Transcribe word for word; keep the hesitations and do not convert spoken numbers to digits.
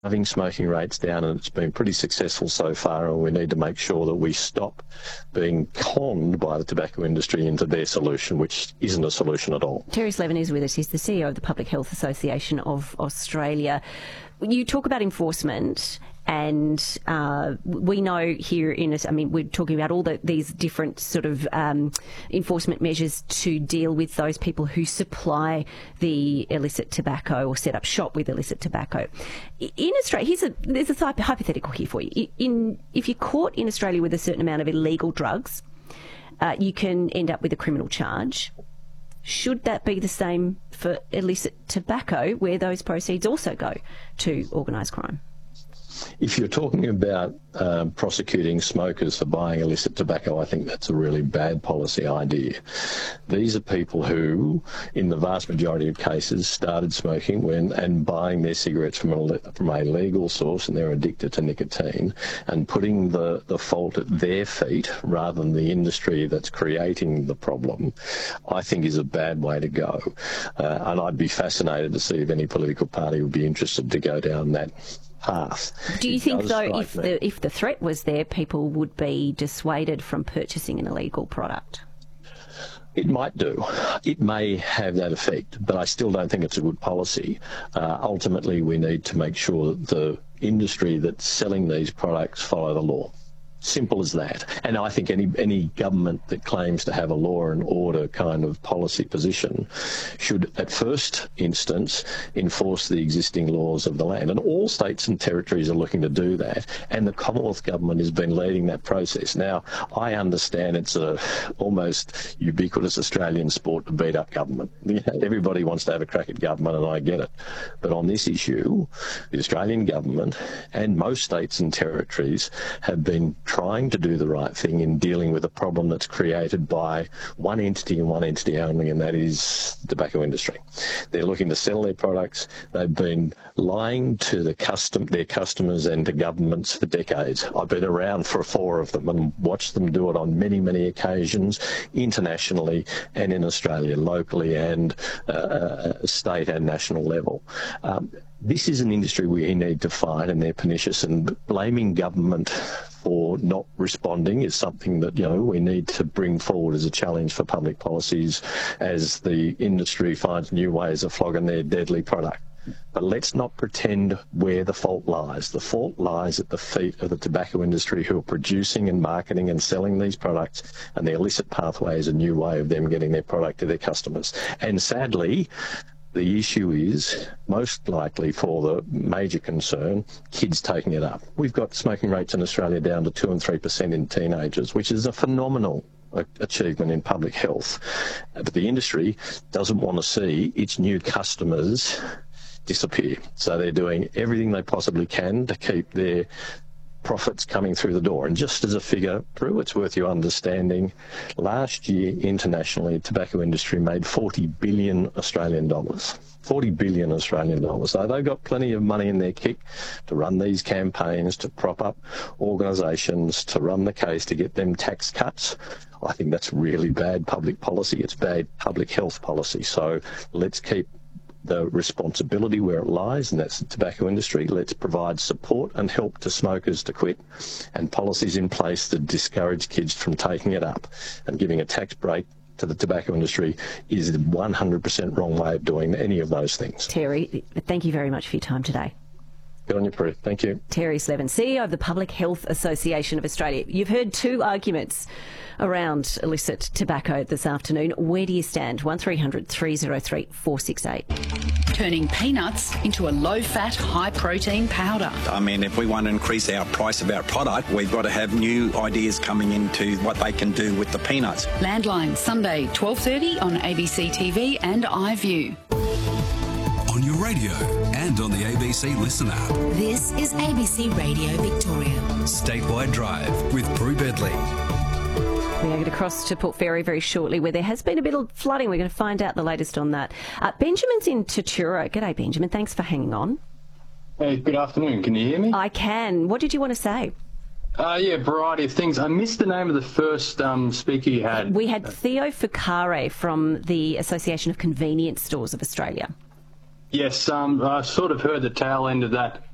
Having smoking rates down, and it's been pretty successful so far, and we need to make sure that we stop being conned by the tobacco industry into their solution, which isn't a solution at all. Terry Slevin is with us. He's the C E O of the Public Health Association of Australia. You talk about enforcement, and uh, we know here in, I mean, we're talking about all the, these different sort of um, enforcement measures to deal with those people who supply the illicit tobacco or set up shop with illicit tobacco. In Australia, here's a, there's a hypothetical here for you. In, if you're caught in Australia with a certain amount of illegal drugs, uh, you can end up with a criminal charge. Should that be the same for illicit tobacco, where those proceeds also go to organised crime? If you're talking about um, prosecuting smokers for buying illicit tobacco, I think that's a really bad policy idea. These are people who, in the vast majority of cases, started smoking when and buying their cigarettes from a, from a legal source, and they're addicted to nicotine, and putting the, the fault at their feet rather than the industry that's creating the problem, I think is a bad way to go. Uh, and I'd be fascinated to see if any political party would be interested to go down that path. Do you think, though, if the, if the threat was there, people would be dissuaded from purchasing an illegal product? It might do. It may have that effect, but I still don't think it's a good policy. Uh, ultimately, we need to make sure that the industry that's selling these products follow the law. Simple as that. And I think any any government that claims to have a law and order kind of policy position should, at first instance, enforce the existing laws of the land. And all states and territories are looking to do that. And the Commonwealth Government has been leading that process. Now, I understand it's a almost ubiquitous Australian sport to beat up government. You know, everybody wants to have a crack at government, and I get it. But on this issue, the Australian government and most states and territories have been trying to do the right thing in dealing with a problem that's created by one entity and one entity only, and that is the tobacco industry. They're looking to sell their products. They've been lying to the custom, their customers and to governments for decades. I've been around for four of them and watched them do it on many, many occasions, internationally and in Australia, locally and uh, state and national level. Um, This is an industry we need to fight, and they're pernicious, and blaming government for not responding is something that, you know, we need to bring forward as a challenge for public policies as the industry finds new ways of flogging their deadly product. But let's not pretend where the fault lies. The fault lies at the feet of the tobacco industry, who are producing and marketing and selling these products, and the illicit pathway is a new way of them getting their product to their customers. And sadly, the issue is, most likely for the major concern, kids taking it up. We've got smoking rates in Australia down to two and three percent in teenagers, which is a phenomenal achievement in public health. But the industry doesn't want to see its new customers disappear. So they're doing everything they possibly can to keep their profits coming through the door. And just as a figure, Prue, it's worth you understanding, last year internationally, the tobacco industry made forty billion Australian dollars. forty billion Australian dollars. So they've got plenty of money in their kick to run these campaigns, to prop up organisations, to run the case to get them tax cuts. I think that's really bad public policy. It's bad public health policy. So let's keep the responsibility where it lies, and that's the tobacco industry. Let's provide support and help to smokers to quit, and policies in place to discourage kids from taking it up. And giving a tax break to the tobacco industry is the one hundred percent wrong way of doing any of those things. Terry, thank you very much for your time today. Good on you, Prue. Thank you. Terry Slevin, C E O of the Public Health Association of Australia. You've heard two arguments around illicit tobacco this afternoon. Where do you stand? one three hundred three oh three four six eight. Turning peanuts into a low-fat, high-protein powder. I mean, if we want to increase our price of our product, we've got to have new ideas coming into what they can do with the peanuts. Landline, Sunday, twelve thirty on A B C T V and iView. On your radio and on the A B C Listen app. This is A B C Radio Victoria. Statewide Drive with Prue Bedley. We are going to cross to Port Fairy very shortly, where there has been a bit of flooding. We're going to find out the latest on that. Uh, Benjamin's in Tatura. G'day, Benjamin. Thanks for hanging on. Hey, good afternoon. Can you hear me? I can. What did you want to say? Uh, yeah, variety of things. I missed the name of the first um, speaker you had. We had Theo Ficare from the Association of Convenience Stores of Australia. Yes, um, I sort of heard the tail end of that.